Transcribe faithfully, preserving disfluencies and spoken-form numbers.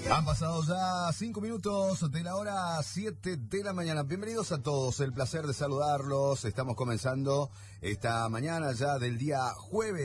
Han pasado ya cinco minutos de la hora siete de la mañana. Bienvenidos a todos, el placer de saludarlos. Estamos comenzando esta mañana ya del día jueves.